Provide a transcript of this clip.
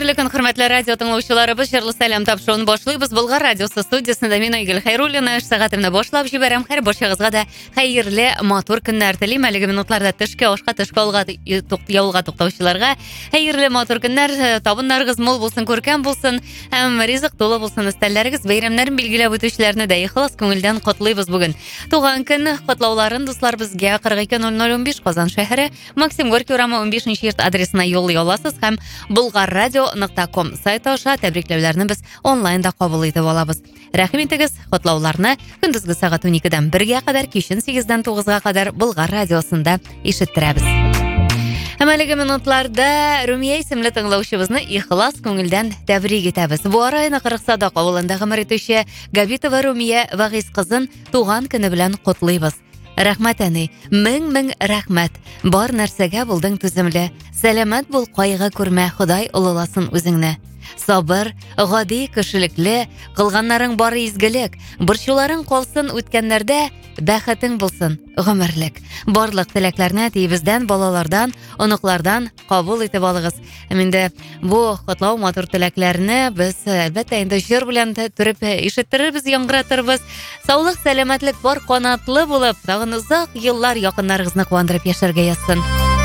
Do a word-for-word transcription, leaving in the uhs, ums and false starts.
Хәерле көн, хөрмәтле радио тыңлаучыларыбыз, җырлы сәлам тапшыруын башлыйбыз. Болгар радиосы студиясында мин Айгөл Хәйруллина, эш сәгатемне башлап җибәрәм. Һәр барчагызга да хәерле, матур көннәр телим. Әлеге минутларда төшкә, ашка, төшкә алга ялга туктаучыларга хәерле, матур көннәр, табыннарыгыз мул булсын, күркәм булсын, һәм ризык тулы булсын. Өстәлләрегез, бәйрәмнәрен билгеләп үтүчеләрне дә ихлас күңелдән котлыйбыз бүген. Туган көн котлауларын дуслар безгә кырык ике ноль ноль унбиш Казан шәһәре, Максим Горький урамы унбишенче йорт адресына юллый аласыз һәм Булгаррадио нокта ком сайты аша тәбрикләүләрне без онлайнда кабул итеп алабыз. Рәхим итегез, котлауларны көндезге сагат уникедән бергә кадәр, кичен сигездән тугызга кадәр Болгар радиосында ишеттерәбез. Һәм әлеге минутларда Румия исемле тыңлаучыбызны ихлас күңелдән тәбрик итәбез. Бу ара айны кырык Садак авылында гомер итүче Габитова Румия Вагыйз кызын туган көне белән котлыйбыз. Рәхмәт әни, мең-мең рәхмәт. Бар нәрсәгә булдың түземле. Сәламәт бул, кайгы күрмә, Ходай олыласын үзеңне. Сабыр, гади кешелекле, кылганнарың бары изгелек. Борчуларың калсын үткәннәрдә, бәхетең булсын гомерлек. Барлык теләкләрне тибездән, балалардан, оныклардан кабул итеп алыгыз. Инде бу котлау матур теләкләрне без әлбәттә инде җыр белән төреп ишеттербез, яңгыратырбыз. Саулык, сәламәтлек бар, канатлы булып, тагын озак еллар якыннарыгызны куандырып яшәргә язсын.